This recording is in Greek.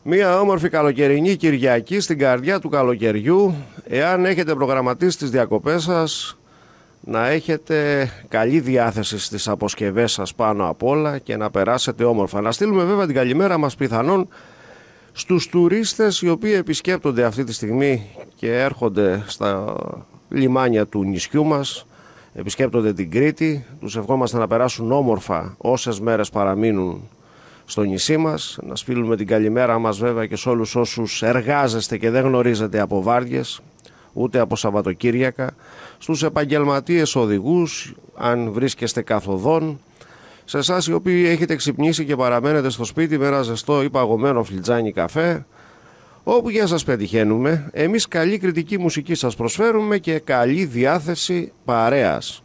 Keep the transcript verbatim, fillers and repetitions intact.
Μία όμορφη καλοκαιρινή Κυριακή στην καρδιά του καλοκαιριού. Εάν έχετε προγραμματίσει τις διακοπές σας, να έχετε καλή διάθεση στις αποσκευές σας πάνω απ' όλα και να περάσετε όμορφα. Να στείλουμε βέβαια την καλημέρα μας πιθανόν στους τουρίστες οι οποίοι επισκέπτονται αυτή τη στιγμή και έρχονται στα λιμάνια του νησιού μας, επισκέπτονται την Κρήτη. Τους ευχόμαστε να περάσουν όμορφα όσες μέρες παραμείνουν στο νησί μας. Να στείλουμε την καλημέρα μας βέβαια και σε όλους όσους εργάζεστε και δεν γνωρίζετε από βάρδιες ούτε από Σαββατοκύριακα, στους επαγγελματίες οδηγούς, αν βρίσκεστε καθοδόν, σε εσάς οι οποίοι έχετε ξυπνήσει και παραμένετε στο σπίτι με ένα ζεστό ή παγωμένο φλιτζάνι καφέ, όπου και σας πετυχαίνουμε, εμείς καλή κριτική μουσική σας προσφέρουμε και καλή διάθεση παρέας.